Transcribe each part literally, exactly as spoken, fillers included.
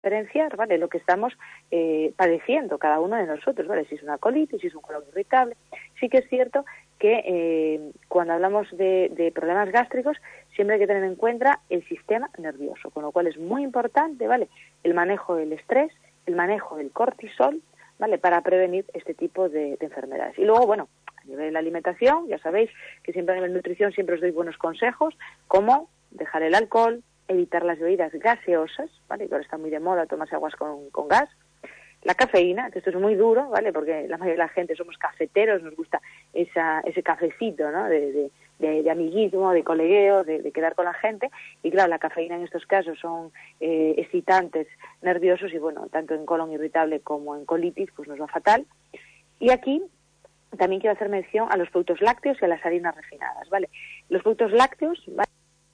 diferenciar, ¿vale?, lo que estamos eh, padeciendo cada uno de nosotros, ¿vale? Si es una colitis, si es un colon irritable. Sí que es cierto que eh, cuando hablamos de, de problemas gástricos siempre hay que tener en cuenta el sistema nervioso, con lo cual es muy importante, ¿vale?, el manejo del estrés, el manejo del cortisol, ¿vale?, para prevenir este tipo de, de enfermedades. Y luego, bueno, a nivel de la alimentación, ya sabéis que siempre a nivel de nutrición siempre os doy buenos consejos, como dejar el alcohol, evitar las bebidas gaseosas, ¿vale?, que ahora está muy de moda tomarse aguas con, con gas. La cafeína, que esto es muy duro, ¿vale?, porque la mayoría de la gente somos cafeteros, nos gusta esa, ese cafecito, ¿no?, de, de, de, de amiguismo, de colegueo, de, de quedar con la gente. Y claro, la cafeína en estos casos son eh, excitantes nerviosos y, bueno, tanto en colon irritable como en colitis, pues nos va fatal. Y aquí también quiero hacer mención a los productos lácteos y a las harinas refinadas, ¿vale? Los productos lácteos, ¿vale?,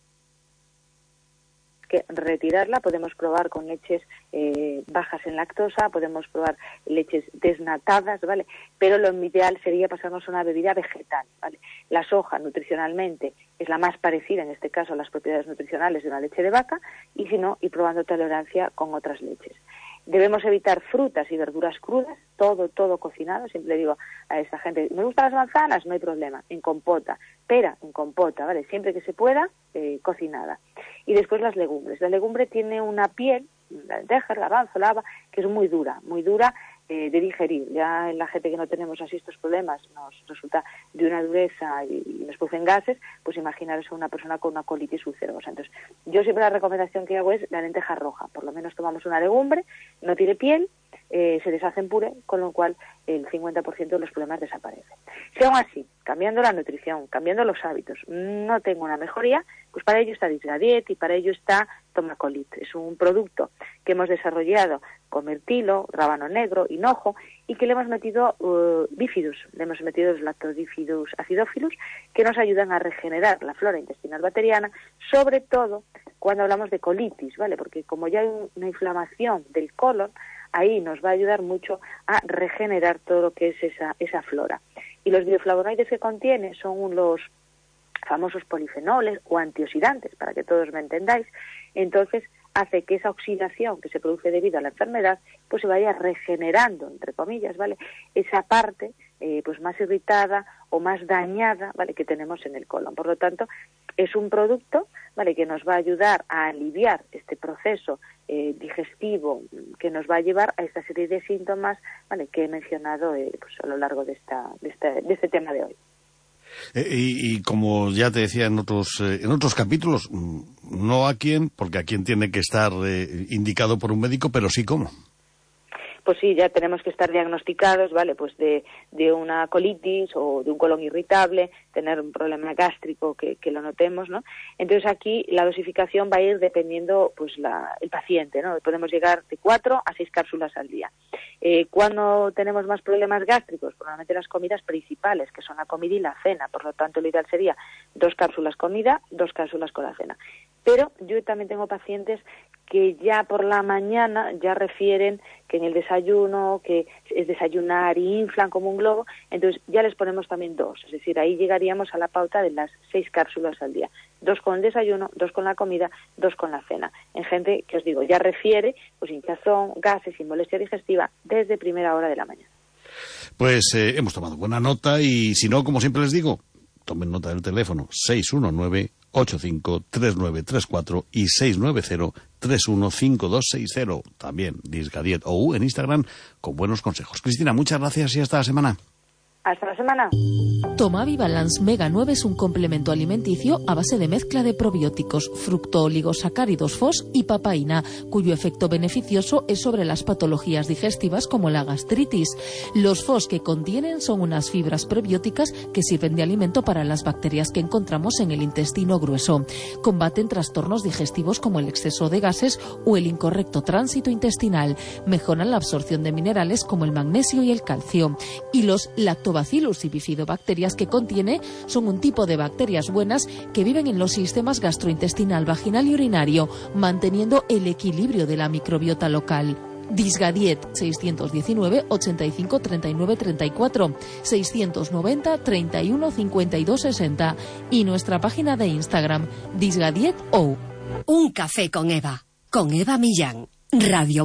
que retirarla, podemos probar con leches eh, bajas en lactosa, podemos probar leches desnatadas, ¿vale? Pero lo ideal sería pasarnos a una bebida vegetal, ¿vale? La soja nutricionalmente es la más parecida, en este caso, a las propiedades nutricionales de una leche de vaca, y si no, ir probando tolerancia con otras leches. Debemos evitar frutas y verduras crudas, todo, todo cocinado. Siempre le digo a esta gente, ¿me gustan las manzanas? No hay problema, en compota. Pera, en compota, ¿vale? Siempre que se pueda, eh, cocinada. Y después las legumbres. La legumbre tiene una piel, la lenteja, el garbanzo, la haba, que es muy dura, muy dura eh, de digerir. Ya en la gente que no tenemos así estos problemas nos resulta de una dureza y, y nos producen gases, pues imaginaros a una persona con una colitis ulcerosa. Entonces, yo siempre la recomendación que hago es la lenteja roja. Por lo menos tomamos una legumbre, no tiene piel, eh, se deshace en puré, con lo cual el cincuenta por ciento de los problemas desaparecen. Si aún así, cambiando la nutrición, cambiando los hábitos, no tengo una mejoría, pues para ello está Disgadiet y para ello está Tomacolit. Es un producto que hemos desarrollado con mirtilo, rábano negro, hinojo, y que le hemos metido uh, bifidus, le hemos metido los lactobifidus acidophilus, que nos ayudan a regenerar la flora intestinal bacteriana, sobre todo cuando hablamos de colitis, ¿vale? Porque como ya hay una inflamación del colon, ahí nos va a ayudar mucho a regenerar todo lo que es esa, esa flora. Y los bioflavonoides que contiene son los famosos polifenoles o antioxidantes, para que todos me entendáis. Entonces hace que esa oxidación que se produce debido a la enfermedad pues se vaya regenerando, entre comillas, ¿vale?, esa parte eh, pues más irritada o más dañada, ¿vale?, que tenemos en el colon. Por lo tanto, es un producto, ¿vale?, que nos va a ayudar a aliviar este proceso eh, digestivo que nos va a llevar a esta serie de síntomas, ¿vale?, que he mencionado eh, pues a lo largo de esta de este, de este tema de hoy. Eh, y, y como ya te decía en otros eh, en otros capítulos, no a quién, porque a quién tiene que estar eh, indicado por un médico, pero sí cómo. Pues sí, ya tenemos que estar diagnosticados, ¿vale?, pues de, de una colitis o de un colon irritable, tener un problema gástrico que, que lo notemos, ¿no? Entonces aquí la dosificación va a ir dependiendo, pues, la, el paciente, ¿no? Podemos llegar de cuatro a seis cápsulas al día. Eh, cuando tenemos más problemas gástricos, probablemente las comidas principales, que son la comida y la cena, por lo tanto lo ideal sería dos cápsulas comida, dos cápsulas con la cena. Pero yo también tengo pacientes que ya por la mañana ya refieren que en el desayuno, que es desayunar y inflan como un globo, entonces ya les ponemos también dos, es decir, ahí llegaríamos a la pauta de las seis cápsulas al día, dos con el desayuno, dos con la comida, dos con la cena. En gente que os digo, ya refiere pues hinchazón, gases y molestia digestiva desde primera hora de la mañana. Pues eh, hemos tomado buena nota y si no, como siempre les digo, tomen nota del teléfono seis uno nueve, ocho cinco tres nueve tres cuatro y seis nueve cero, tres uno cinco dos seis cero. También Disgadiet O U en Instagram con buenos consejos. Cristina, muchas gracias y hasta la semana. Hasta la semana. Tomavibalance Mega nueve es un complemento alimenticio a base de mezcla de probióticos, fructooligosacáridos F O S y papaína, cuyo efecto beneficioso es sobre las patologías digestivas como la gastritis. Los F O S que contienen son unas fibras prebióticas que sirven de alimento para las bacterias que encontramos en el intestino grueso. Combaten trastornos digestivos como el exceso de gases o el incorrecto tránsito intestinal. Mejoran la absorción de minerales como el magnesio y el calcio. Y los lactobacillus y bifidobacterias que contiene son un tipo de bacterias buenas que viven en los sistemas gastrointestinal, vaginal y urinario, manteniendo el equilibrio de la microbiota local. Disgadiet seis uno nueve, ochenta y cinco, treinta y nueve, treinta y cuatro, seiscientos noventa, treinta y uno, cincuenta y dos, sesenta y nuestra página de Instagram Disgadiet O U. Un café con Eva, con Eva Millán, Radio